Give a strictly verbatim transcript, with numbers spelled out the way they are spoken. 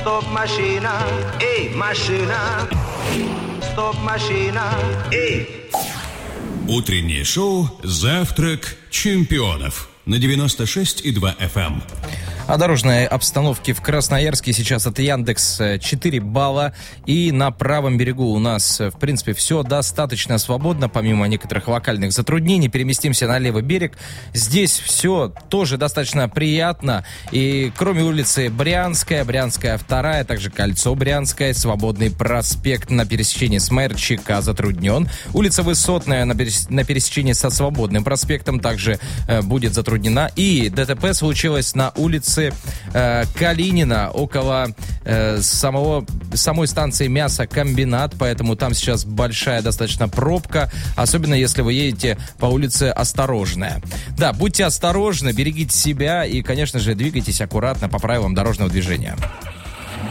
Стоп-машина, эй, машина. Стоп-машина, эй. Утреннее шоу «Завтрак чемпионов» на девяносто шесть и два эф эм. О дорожной обстановке в Красноярске сейчас от Яндекс четыре балла. И на правом берегу у нас, в принципе, все достаточно свободно, помимо некоторых локальных затруднений. Переместимся на левый берег. Здесь все тоже достаточно приятно. И кроме улицы Брянская, Брянская вторая, также Кольцо Брянское, Свободный проспект на пересечении с Мэрчика затруднен. Улица Высотная на, перес... на пересечении со Свободным проспектом также э, будет затруднена. И ДТП случилось на улице э, Калинина, около э, самого, самой станции мясокомбинат, поэтому там сейчас большая достаточно пробка, особенно если вы едете по улице Осторожная. Да, будьте осторожны, берегите себя и, конечно же, двигайтесь аккуратно по правилам дорожного движения.